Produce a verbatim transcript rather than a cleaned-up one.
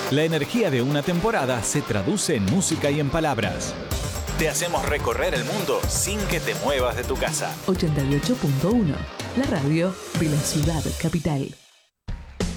La energía de una temporada se traduce en música y en palabras. Te hacemos recorrer el mundo sin que te muevas de tu casa. ochenta y ocho punto uno, la radio de la ciudad capital.